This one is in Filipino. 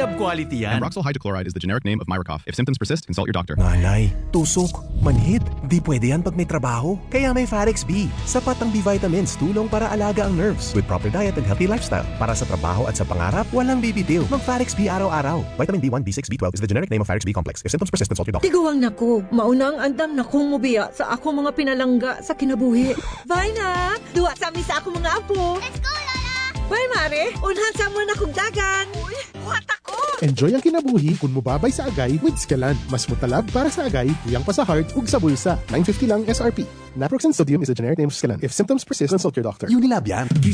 Lab quality yan. Ambroxol hydrochloride is the generic name of Myracough. If symptoms persist, consult your doctor. Nanay, tusok, manhid. Di pwede yan pag may trabaho. Kaya may Farex B. Sapat ang B-vitamins, tulong para alaga ang nerves. With proper diet and healthy lifestyle. Para sa trabaho at sa pangarap, walang bibitiw. Mag-Farex B araw-araw. Vitamin B1, B6, B12 is the generic name of Farex B complex. If symptoms persist, consult your doctor. Tiguang nako, maunang andam na kong mubiya sa ako mga pinalangga sa kinabuhi. Bye na! Duwa sa amin sa ako mga apo. Let's go, Lola! Bye, Mare! Unhan sa mo na kong dagan. Uy, what ako? Enjoy ang kinabuhi kung mubabay sa agay with Scalan. Mas mutalab para sa agay, tuyang pa sa heart, ug sa bulsa. $9.50 lang SRP. Naproxen sodium is a generic name of Scalan. If symptoms persist, consult your doctor. Unilab yan.